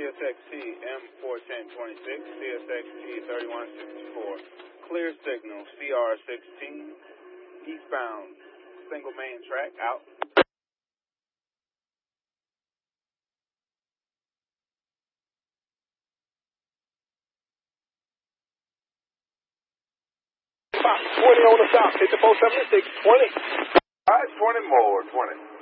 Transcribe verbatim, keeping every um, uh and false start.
S X T M four ten twenty-six, C S X T thirty-one sixty-four. Clear signal, C R sixteen, eastbound, single main track, out. twenty on the south, fifty-four seventy-six, twenty. All right, twenty more, twenty.